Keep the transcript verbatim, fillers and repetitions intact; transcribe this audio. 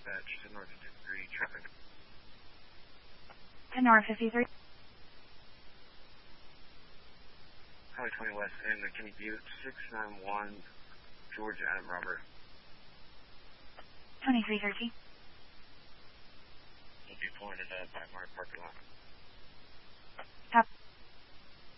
dispatch to North fifty-three traffic. To North fifty-three. Highway twenty West and McKinney Butte, six nine one, George Adam Robert. twenty-three thirteen. Will be pointed at by Mark parking lot.